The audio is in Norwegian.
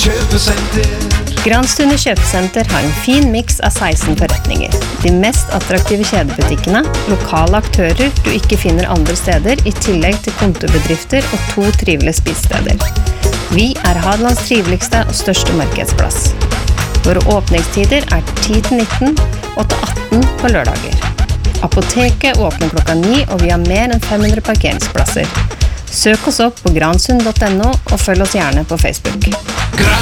Kjøpesenter. Granstunde kjøpesenter har en fin mix av 16 forretninger. De mest attraktive kjedebutikkene, lokale aktører du ikke finner andre steder, i tillegg til kontorbedrifter og 2 trivelige spisesteder. Vi Hadelands triveligste og største markedsplass. Våre åpningstider 10-19 og til 18 på lørdager. Apoteket åpner klokka 9, og vi har mer enn 500 parkeringsplasser. Søk oss opp på gransund.no og følg oss gjerne på Facebook.